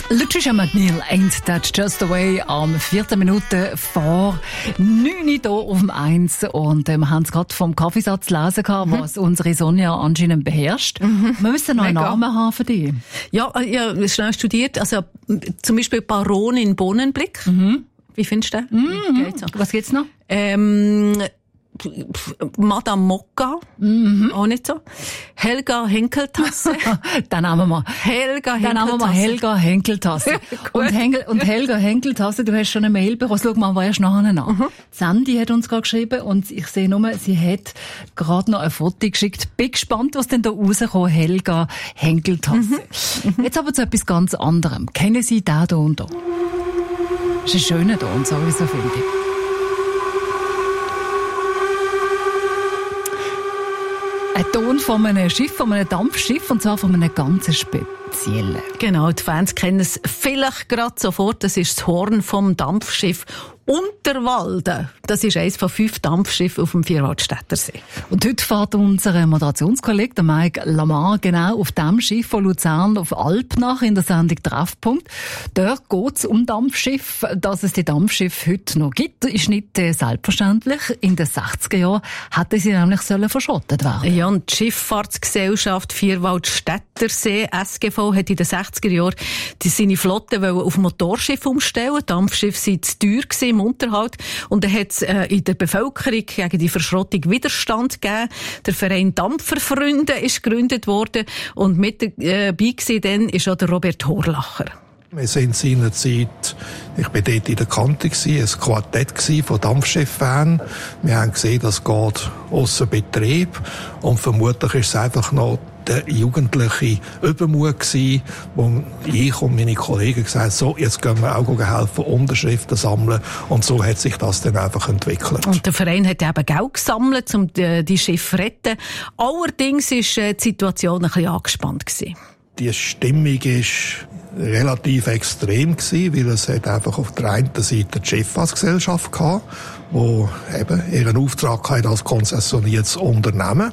Lucia McNeil, Ain't That Just the Way, am 4. Minute vor 9 Uhr hier auf dem 1. Und wir haben es gerade vom Kaffeesatz lesen gehabt, was unsere Sonja anscheinend beherrscht. Wir müssen noch einen Namen haben für dich. Ja, ich habe schnell studiert. Also zum Beispiel Baronin Bohnenblick. Wie findest du den? Was gibt's noch? Madame Mokka, auch nicht so. Helga Henkeltasse. Dann nehmen wir Helga Henkeltasse. und Helga Henkeltasse, du hast schon eine Mail bekommen. Schau mal, erst nachher nach. Sandy hat uns gerade geschrieben und ich sehe nur, sie hat gerade noch ein Foto geschickt. Bin gespannt, was denn da rauskommt. Helga Henkeltasse. Jetzt aber zu etwas ganz anderem. Kennen Sie den hier und da? Das ist ein schöner Ton, sowieso, finde ich. Ein Ton von einem Schiff, von einem Dampfschiff, und zwar von einem ganz speziellen. Genau, die Fans kennen es vielleicht gerade sofort. Das ist das Horn vom Dampfschiff Unterwalden. Das ist eines von 5 Dampfschiffen auf dem Vierwaldstättersee. Und heute fährt unser Moderationskollege, der Mike Lamar, genau auf dem Schiff von Luzern auf Alpnach in der Sendung Treffpunkt. Dort geht es um Dampfschiff. Dass es die Dampfschiffe heute noch gibt, ist nicht selbstverständlich. In den 60er Jahren hätten sie nämlich verschrottet werden. Ja, und die Schifffahrtsgesellschaft Vierwaldstättersee, SGV, hat in den 60er Jahren seine Flotte auf Motorschiff umstellen. Dampfschiffe waren zu teuer im Unterhalt. Und dann hat es in der Bevölkerung gegen die Verschrottung Widerstand gegeben. Der Verein Dampferfreunde ist gegründet worden. Und mit dabei gewesen dann ist auch der Robert Horlacher. Wir sind seinerzeit, ich bin dort in der Kante gewesen, ein Quartett von Dampfschifffans. Wir haben gesehen, das geht ausser Betrieb. Und vermutlich ist es einfach noch der jugendliche Übermut gewesen, wo ich und meine Kollegen gesagt haben, so, jetzt gehen wir auch helfen, Unterschriften sammeln. Und so hat sich das dann einfach entwickelt. Und der Verein hat eben Geld gesammelt, um die Schiffe zu retten. Allerdings war die Situation ein bisschen angespannt gewesen. Die Stimmung ist relativ extrem gewesen, weil es hat einfach auf der einen Seite die Schifffahrtsgesellschaft gehabt, die eben ihren Auftrag hatte, als konzessioniertes Unternehmen.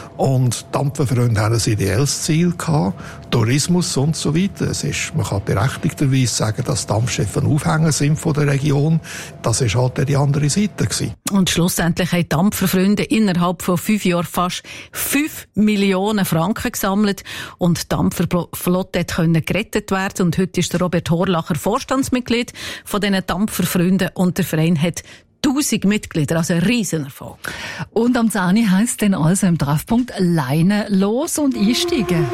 Und Dampferfreunde haben ein ideelles Ziel gehabt, Tourismus und so weiter. Man kann berechtigterweise sagen, dass Dampfschiffe ein Aufhänger sind von der Region. Das ist halt die andere Seite gewesen. Und schlussendlich haben Dampferfreunde innerhalb von 5 Jahren fast 5 Millionen Franken gesammelt und die Dampferflotte konnte gerettet werden. Und heute ist der Robert Horlacher Vorstandsmitglied von diesen Dampferfreunden und der Verein hat 1000 Mitglieder, also ein Riesenerfolg. Und am 10. heisst dann also im Treffpunkt Leine los und einsteigen.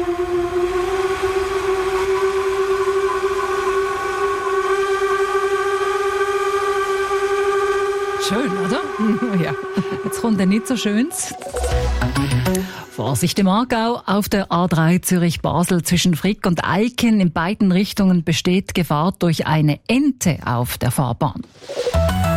Schön, oder? Ja. Jetzt kommt ein nicht so schönes. Vorsicht im Aargau, auf der A3 Zürich-Basel zwischen Frick und Eiken in beiden Richtungen besteht Gefahr durch eine Ente auf der Fahrbahn.